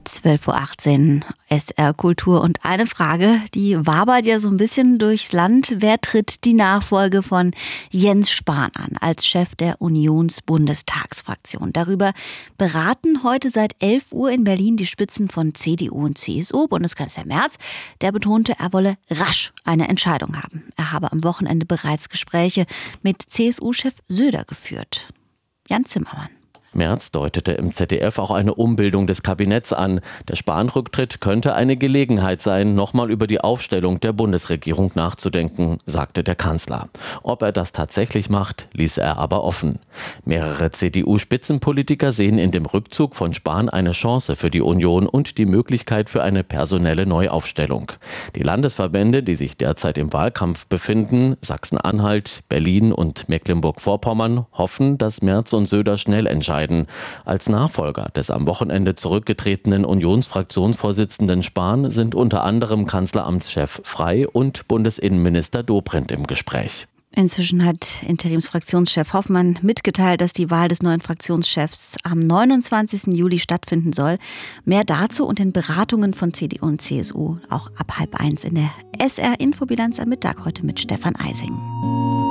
12:18 Uhr, SR Kultur. Und eine Frage, die wabert ja so ein bisschen durchs Land. Wer tritt die Nachfolge von Jens Spahn an als Chef der Unionsbundestagsfraktion? Darüber beraten heute seit 11 Uhr in Berlin die Spitzen von CDU und CSU. Bundeskanzler Merz, der betonte, er wolle rasch eine Entscheidung haben. Er habe am Wochenende bereits Gespräche mit CSU-Chef Söder geführt. Jan Zimmermann. Merz deutete im ZDF auch eine Umbildung des Kabinetts an. Der Spahn-Rücktritt könnte eine Gelegenheit sein, nochmal über die Aufstellung der Bundesregierung nachzudenken, sagte der Kanzler. Ob er das tatsächlich macht, ließ er aber offen. Mehrere CDU-Spitzenpolitiker sehen in dem Rückzug von Spahn eine Chance für die Union und die Möglichkeit für eine personelle Neuaufstellung. Die Landesverbände, die sich derzeit im Wahlkampf befinden, Sachsen-Anhalt, Berlin und Mecklenburg-Vorpommern, hoffen, dass Merz und Söder schnell entscheiden. Als Nachfolger des am Wochenende zurückgetretenen Unionsfraktionsvorsitzenden Spahn sind unter anderem Kanzleramtschef Frey und Bundesinnenminister Dobrindt im Gespräch. Inzwischen hat Interimsfraktionschef Hoffmann mitgeteilt, dass die Wahl des neuen Fraktionschefs am 29. Juli stattfinden soll. Mehr dazu und den Beratungen von CDU und CSU auch ab 12:30 in der SR-Infobilanz am Mittag heute mit Stefan Eising.